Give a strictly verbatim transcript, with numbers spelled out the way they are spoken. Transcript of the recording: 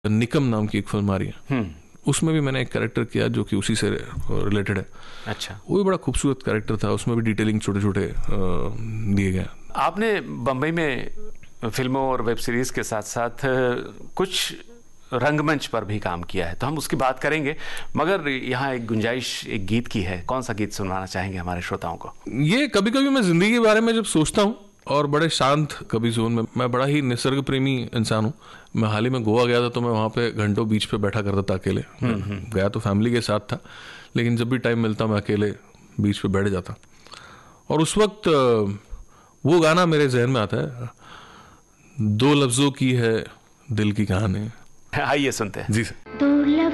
निकम नाम की एक फिल्म आ रही है, उसमें भी मैंने एक कैरेक्टर किया जो कि उसी से रिलेटेड है। अच्छा। वो भी बड़ा खूबसूरत कैरेक्टर था, उसमें भी डिटेलिंग छोटे छोटे दिए गए। आपने बम्बई में फिल्मों और वेब सीरीज के साथ साथ कुछ रंगमंच पर भी काम किया है, तो हम उसकी बात करेंगे, मगर यहाँ एक गुंजाइश एक गीत की है। कौन सा गीत सुनवाना चाहेंगे हमारे श्रोताओं को? ये कभी कभी मैं जिंदगी के बारे में जब सोचता हूँ और बड़े शांत कभी जोन में, मैं बड़ा ही निसर्ग प्रेमी इंसान हूँ। मैं हाल ही में गोवा गया था, तो मैं वहाँ पे घंटों बीच पे बैठा करता था अकेले। गया तो फैमिली के साथ था, लेकिन जब भी टाइम मिलता मैं अकेले बीच पे बैठ जाता, और उस वक्त वो गाना मेरे जहन में आता है, दो लफ्जों की है दिल की कहानी। आइए सुनते हैं। जी सर।